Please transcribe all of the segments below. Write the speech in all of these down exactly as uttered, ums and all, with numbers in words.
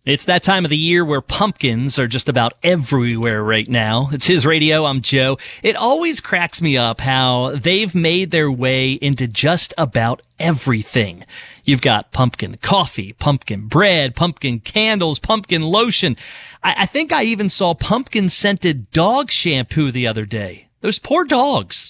It's that time of the year where pumpkins are just about everywhere right now. It's His Radio. I'm Joe. It always cracks me up how they've made their way into just about everything. You've got pumpkin coffee, pumpkin bread, pumpkin candles, pumpkin lotion. I, I think I even saw pumpkin-scented dog shampoo the other day. Those poor dogs.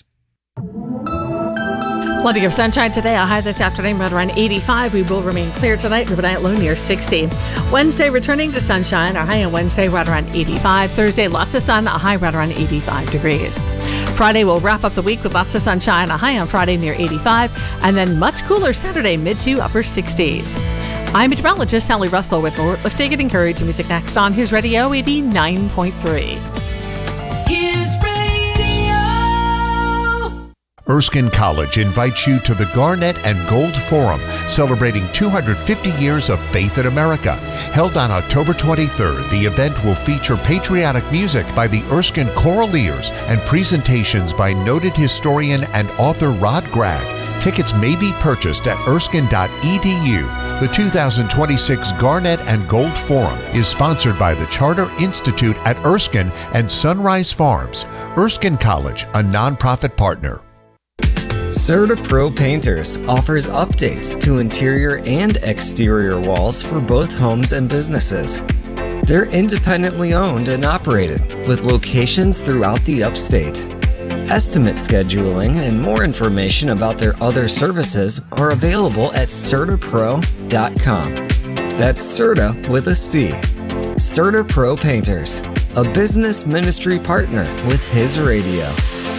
Plenty of sunshine today. A high this afternoon right around eighty-five. We will remain clear tonight. Overnight low near sixty. Wednesday returning to sunshine. Our high on Wednesday right around eighty-five. Thursday lots of sun. A high right around eighty-five degrees. Friday will wrap up the week with lots of sunshine. A high on Friday near eighty-five. And then much cooler Saturday, mid to upper sixties. I'm meteorologist Sally Russell with more Lifting and Encouraging Music next on His Radio eighty-nine point three. His Radio. Erskine College invites you to the Garnet and Gold Forum, celebrating two hundred fifty years of faith in America. Held on October twenty-third, the event will feature patriotic music by the Erskine Choraleers and presentations by noted historian and author Rod Gregg. Tickets may be purchased at erskine dot e d u. The two thousand twenty-six Garnet and Gold Forum is sponsored by the Charter Institute at Erskine and Sunrise Farms. Erskine College, a nonprofit partner. CertaPro Painters offers updates to interior and exterior walls for both homes and businesses. They're independently owned and operated with locations throughout the upstate. Estimate scheduling and more information about their other services are available at certa pro dot com. That's Certa with a C. CertaPro Painters, a business ministry partner with His Radio.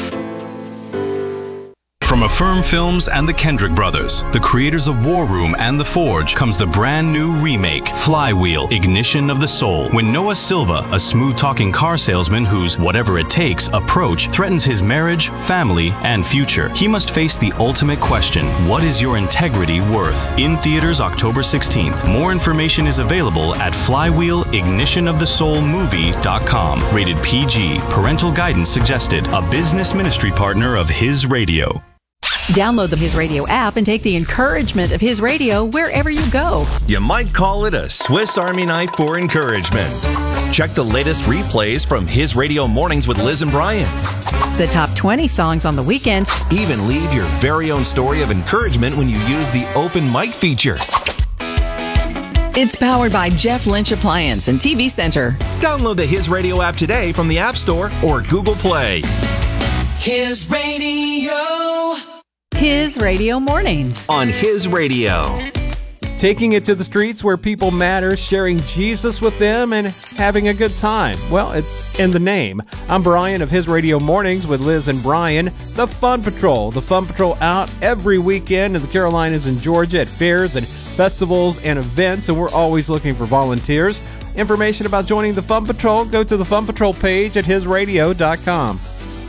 From Affirm Films and the Kendrick Brothers, the creators of War Room and The Forge, comes the brand new remake, Flywheel, Ignition of the Soul. When Noah Silva, a smooth-talking car salesman whose whatever it takes approach threatens his marriage, family, and future, he must face the ultimate question: what is your integrity worth? In theaters October sixteenth. More information is available at flywheel ignition of the soul movie dot com. Rated P G. Parental guidance suggested. A business ministry partner of His Radio. Download the His Radio app and take the encouragement of His Radio wherever you go. You might call it a Swiss Army knife for encouragement. Check the latest replays from His Radio Mornings with Liz and Brian. The top twenty songs on the weekend. Even leave your very own story of encouragement when you use the open mic feature. It's powered by Jeff Lynch Appliance and T V Center. Download the His Radio app today from the App Store or Google Play. His Radio. His Radio Mornings. On His Radio. Taking it to the streets where people matter, sharing Jesus with them, and having a good time. Well, it's in the name. I'm Brian of His Radio Mornings with Liz and Brian. The Fun Patrol. The Fun Patrol out every weekend in the Carolinas and Georgia at fairs and festivals and events, and we're always looking for volunteers. Information about joining the Fun Patrol, go to the Fun Patrol page at his radio dot com.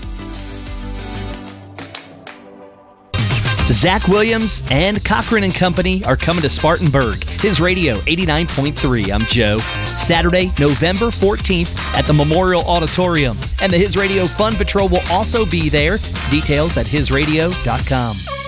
Zach Williams and Cochran and Company are coming to Spartanburg. His Radio eighty-nine point three. I'm Joe. Saturday, November fourteenth at the Memorial Auditorium. And the His Radio Fun Patrol will also be there. Details at his radio dot com.